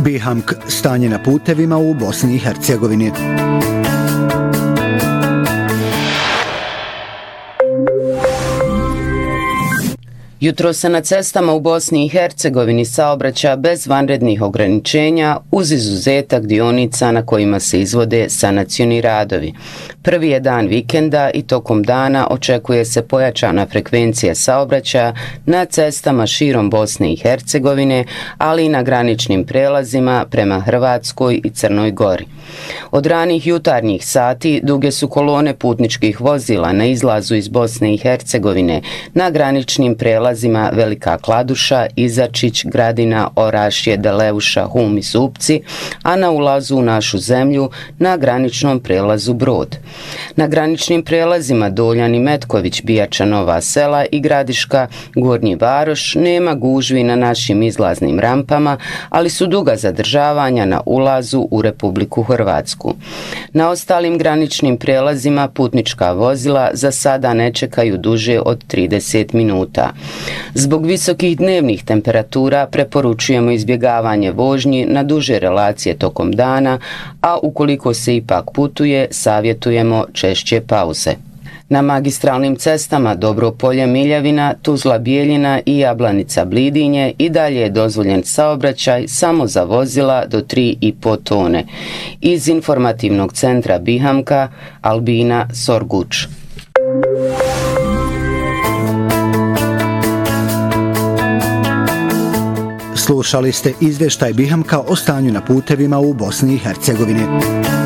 Bihamk, stanje na putevima u Bosni i Hercegovini. Jutro se na cestama u Bosni i Hercegovini saobraća bez vanrednih ograničenja uz izuzetak dionica na kojima se izvode sanacioni radovi. Prvi je dan vikenda i tokom dana očekuje se pojačana frekvencija saobraćaja na cestama širom Bosne i Hercegovine, ali i na graničnim prelazima prema Hrvatskoj i Crnoj Gori. Od ranih jutarnjih sati duge su kolone putničkih vozila na izlazu iz Bosne i Hercegovine na graničnim prelazima Velika Kladuša, Izačić, Gradina, Orašje, Deleuša, Hum i Supci, a na ulazu u našu zemlju na graničnom prelazu Brod. Na graničnim prelazima Doljan i Metković, Bijača, Nova Sela i Gradiška, Gornji Varoš nema gužvi na našim izlaznim rampama, ali su duga zadržavanja na ulazu u Republiku Hrvatsku. Na ostalim graničnim prelazima putnička vozila za sada ne čekaju duže od 30 minuta. Zbog visokih dnevnih temperatura preporučujemo izbjegavanje vožnji na duže relacije tokom dana, a ukoliko se ipak putuje, savjetujemo češće pauze. Na magistralnim cestama Dobropolje, Miljavina, Tuzla, Bijeljina i Jablanica, Blidinje i dalje je dozvoljen saobraćaj samo za vozila do 3,5 tone. Iz informativnog centra Bihamka, Albina Sorguč. Slušali ste izvještaj Bihamka o stanju na putevima u Bosni i Hercegovini.